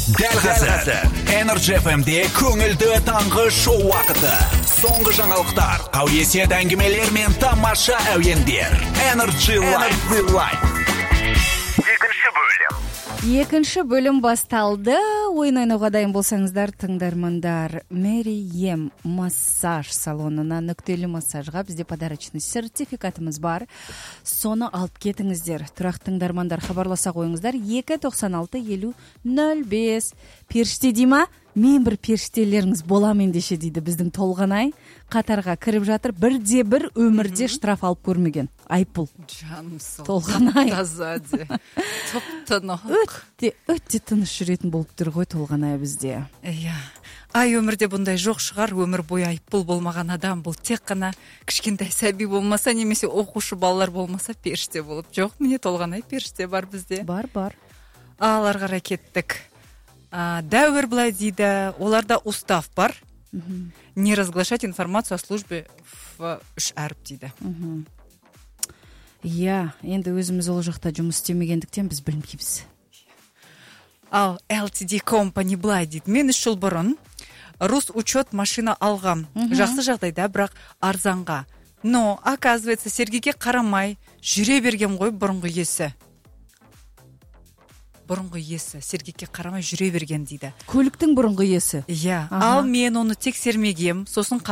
Дәл қазір Energy FM'де көңілді таңғы шоу вақыты. Соңғы жаңалықтар, қауесет әңгімелер мен тамаша әуендер. Energy Live. Екінші бөлім басталды. Ойын ойнауға дайын болсаңыздар, тыңдармандар, Мэрием массаж салонына нүктелі массажға бізде подарочный сертификатымыз бар. Соны алып кетіңіздер. Тұрақ тыңдармандар, хабарласа қойыңыздар. 2965005. Періште дейма? Мен бір періштелеріңіз боламын ендеше дейді біздің Толғанай. Қатарға кіріп жатыр. Бірде-бір өмірде штраф алып көрмеген. Айыппұл. Жанымсың. Толғанай. Таза де. Топ-тынық. Өтте тыныш жүретін болып тұр ғой Толғанай бізде. Иә. Ай, өмірде бұндай жоқ шығар. Өмір бойы айыппұл болмаған адам бұл тек қана кішкентай сәби болмаса, немесе оқушы балалар болмаса періште болып. Жоқ, міне Толғанай періште бар бізде. Бар. Алар қарай кеттік. Дәуір былай дейді, оларда устав бар. Не разглашать информацию о службе в 3 әріп дейді. Иә, енді өзіміз ол жақта жұмыс істемегендіктен біз білмейміз. Ал LTD Company былай дейді, мен 3 жыл бұрын рус учет машина алғам. Жақсы жағдайда, бірақ арзанға. Но, оказывается, Сергейге қарамай жүре берген ғой бұрынғы иесі. Сергейге қарамай жүре берген дейді. Көліктің бұрынғы иесі. Иә. Ал мен оны тексермегем, сосын